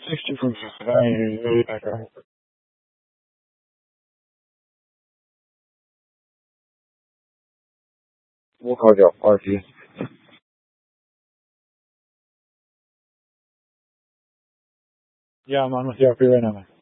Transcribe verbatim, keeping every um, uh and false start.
sixty from Cincinnati. We'll call you R P. Yeah, I'm on with the R P right now, man.